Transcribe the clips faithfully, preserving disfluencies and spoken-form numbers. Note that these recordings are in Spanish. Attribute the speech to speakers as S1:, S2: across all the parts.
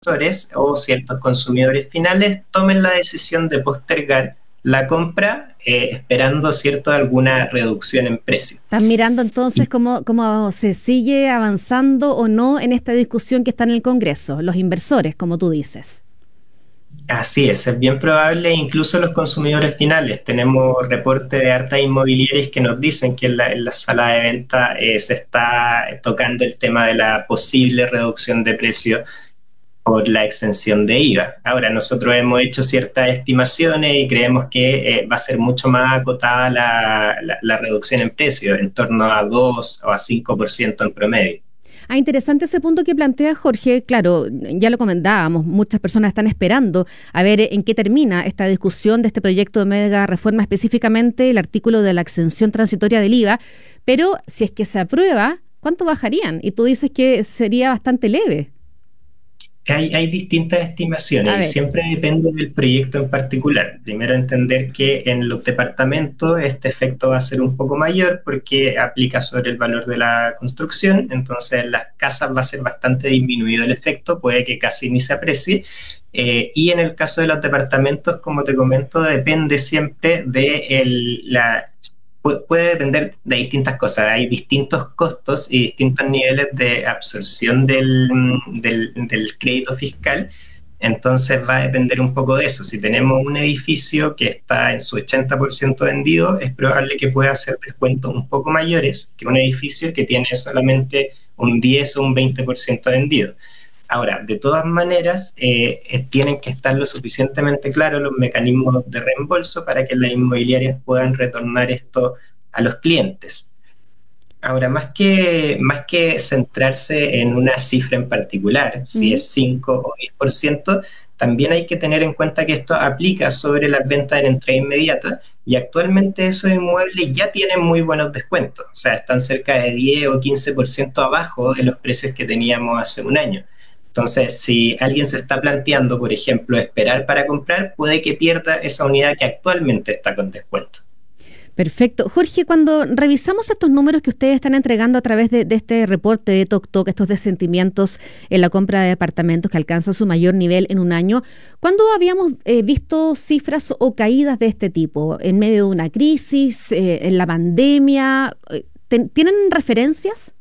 S1: inversores o ciertos consumidores finales tomen la decisión de postergar la compra eh, esperando, ¿cierto?, alguna reducción en precio.
S2: ¿Estás mirando entonces cómo, cómo se sigue avanzando o no en esta discusión que está en el Congreso, los inversores, como tú dices?
S1: Así es, es bien probable, incluso los consumidores finales. Tenemos reportes de hartas inmobiliarias que nos dicen que en la, en la sala de venta eh, se está tocando el tema de la posible reducción de precios por la exención de I V A. Ahora, nosotros hemos hecho ciertas estimaciones y creemos que eh, va a ser mucho más acotada la, la, la reducción en precios, en torno a dos o a cinco por ciento en promedio.
S2: Ah, interesante ese punto que plantea Jorge. Claro, ya lo comentábamos, muchas personas están esperando a ver en qué termina esta discusión de este proyecto de mega reforma, específicamente el artículo de la exención transitoria del I V A, pero si es que se aprueba, ¿cuánto bajarían? Y tú dices que sería bastante leve.
S1: Hay, hay distintas estimaciones y siempre depende del proyecto en particular. Primero, entender que en los departamentos este efecto va a ser un poco mayor porque aplica sobre el valor de la construcción, entonces en las casas va a ser bastante disminuido el efecto, puede que casi ni se aprecie. Eh, y en el caso de los departamentos, como te comento, depende siempre de el, la... Puede depender de distintas cosas. Hay distintos costos y distintos niveles de absorción del, del, del crédito fiscal. Entonces va a depender un poco de eso. Si tenemos un edificio que está en su ochenta por ciento vendido, es probable que pueda hacer descuentos un poco mayores que un edificio que tiene solamente un diez o un veinte por ciento vendido. Ahora, de todas maneras, eh, eh, tienen que estar lo suficientemente claros los mecanismos de reembolso para que las inmobiliarias puedan retornar esto a los clientes. Ahora, más que, más que centrarse en una cifra en particular, si mm. es cinco o diez por ciento, también hay que tener en cuenta que esto aplica sobre las ventas en entrega inmediata y actualmente esos inmuebles ya tienen muy buenos descuentos, o sea, están cerca de diez o quince por ciento abajo de los precios que teníamos hace un año. Entonces, si alguien se está planteando, por ejemplo, esperar para comprar, puede que pierda esa unidad que actualmente está con descuento.
S2: Perfecto. Jorge, cuando revisamos estos números que ustedes están entregando a través de, de este reporte de TokTok, estos desentimientos en la compra de departamentos que alcanzan su mayor nivel en un año, ¿cuándo habíamos eh, visto cifras o caídas de este tipo? ¿En medio de una crisis? Eh, ¿En la pandemia? ¿Tienen referencias?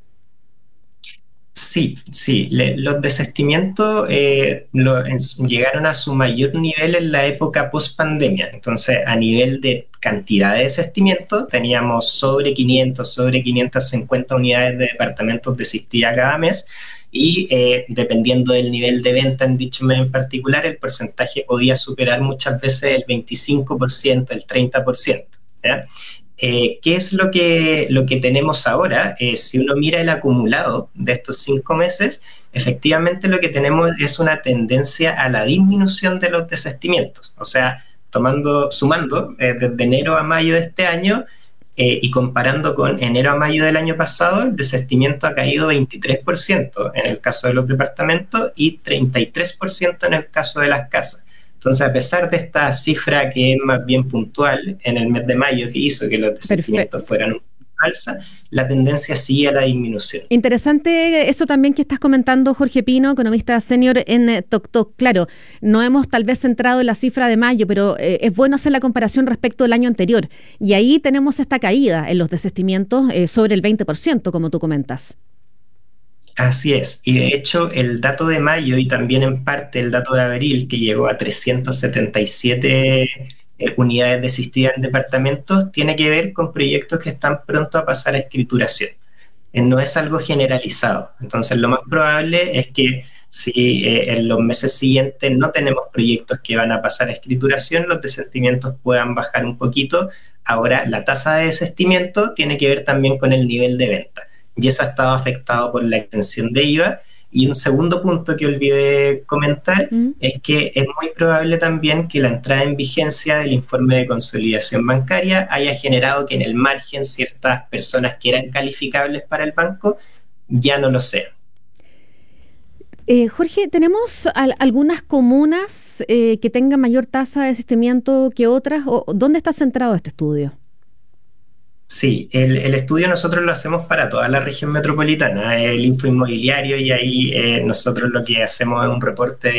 S1: Sí, sí. Le, los desistimientos eh, lo, en, llegaron a su mayor nivel en la época post-pandemia. Entonces, a nivel de cantidad de desistimientos, teníamos sobre quinientas, sobre quinientas cincuenta unidades de departamentos desistidas cada mes y eh, dependiendo del nivel de venta en dicho mes en particular, el porcentaje podía superar muchas veces el veinticinco por ciento, el treinta por ciento. ¿Ya? Eh, ¿Qué es lo que, lo que tenemos ahora? Eh, si uno mira el acumulado de estos cinco meses, efectivamente lo que tenemos es una tendencia a la disminución de los desistimientos. O sea, tomando, sumando eh, desde enero a mayo de este año eh, y comparando con enero a mayo del año pasado, el desistimiento ha caído veintitrés por ciento en el caso de los departamentos y treinta y tres por ciento en el caso de las casas. Entonces, a pesar de esta cifra que es más bien puntual en el mes de mayo que hizo que los desistimientos fueran un alza, la tendencia sigue a la disminución.
S2: Interesante eso también que estás comentando, Jorge Pino, economista senior en TokTok. Claro, no hemos tal vez centrado en la cifra de mayo, pero eh, es bueno hacer la comparación respecto al año anterior. Y ahí tenemos esta caída en los desistimientos eh, sobre el veinte por ciento, como tú comentas.
S1: Así es, y de hecho el dato de mayo y también en parte el dato de abril, que llegó a trescientas setenta y siete eh, unidades desistidas en departamentos, tiene que ver con proyectos que están pronto a pasar a escrituración. Eh, no es algo generalizado, entonces lo más probable es que si eh, en los meses siguientes no tenemos proyectos que van a pasar a escrituración, los desistimientos puedan bajar un poquito. Ahora, la tasa de desistimiento tiene que ver también con el nivel de venta. Y eso ha estado afectado por la exención de I V A. Y un segundo punto que olvidé comentar mm. es que es muy probable también que la entrada en vigencia del informe de consolidación bancaria haya generado que en el margen ciertas personas que eran calificables para el banco ya no lo sean.
S2: Eh, Jorge, ¿tenemos al, algunas comunas eh, que tengan mayor tasa de desistimiento que otras? ¿O dónde está centrado este estudio?
S1: Sí, el, el estudio nosotros lo hacemos para toda la región metropolitana, el Info Inmobiliario, y ahí eh, nosotros lo que hacemos es un reporte